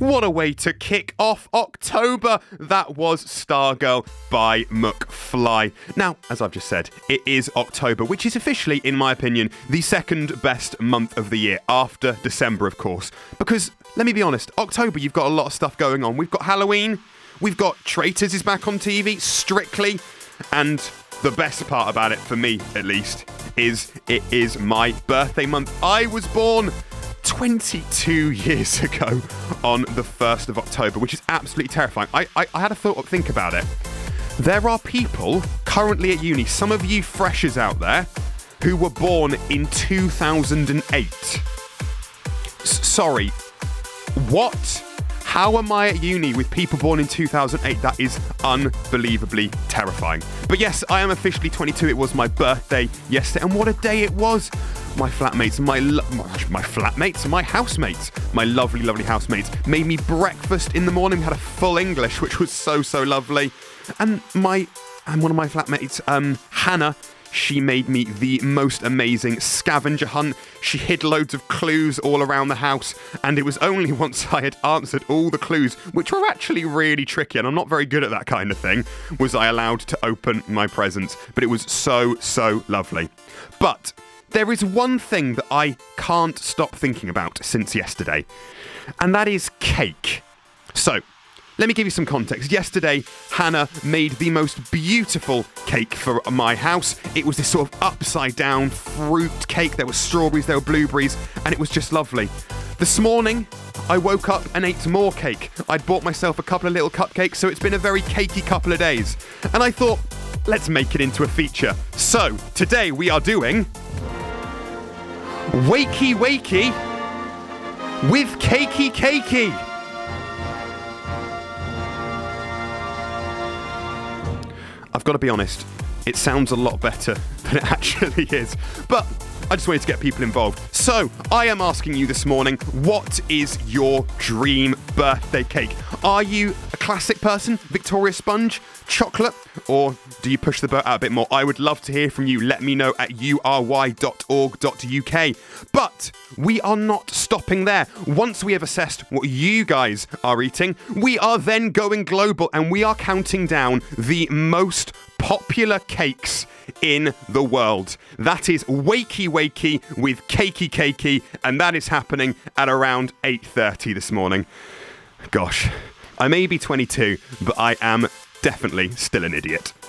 What a way to kick off October. That was Stargirl by McFly. Now, as I've just said, it is October, which is officially, in my opinion, the second best month of the year, after December, of course. Because, let me be honest, October, you've got a lot of stuff going on. We've got Halloween, we've got Traitors is back on TV, Strictly, and the best part about it, for me at least, is it is my birthday month. I was born 22 years ago on the 1st of October, which is absolutely terrifying. I had a think about it. There are people currently at uni, some of you freshers out there, who were born in 2008. Sorry, what? How am I at uni with people born in 2008? That is unbelievably terrifying. But yes, I am officially 22. It was my birthday yesterday, and what a day it was. My flatmates, my housemates, my lovely, lovely housemates made me breakfast in the morning. We had a full English, which was so lovely. And one of my flatmates, Hannah, she made me the most amazing scavenger hunt. She hid loads of clues all around the house, and it was only once I had answered all the clues, which were actually really tricky, and I'm not very good at that kind of thing, was I allowed to open my presents. But it was so lovely. But there is one thing that I can't stop thinking about since yesterday, and that is cake. So, let me give you some context. Yesterday, Hannah made the most beautiful cake for my house. It was this sort of upside-down fruit cake. There were strawberries, there were blueberries, and it was just lovely. This morning, I woke up and ate more cake. I'd bought myself a couple of little cupcakes, so it's been a very cakey couple of days. And I thought, let's make it into a feature. So, today we are doing Wakey Wakey with Cakey Cakey. I've got to be honest, it sounds a lot better than it actually is, but I just wanted to get people involved. So, I am asking you this morning, what is your dream birthday cake? Are you a classic person, Victoria Sponge, chocolate, or do you push the boat out a bit more? I would love to hear from you. Let me know at ury.org.uk. But we are not stopping there. Once we have assessed what you guys are eating, we are then going global, and we are counting down the most popular cakes in the world. That is Wakey Wakey with Cakey Cakey, and that is happening at around 8:30 this morning. Gosh, I may be 22, but I am definitely still an idiot.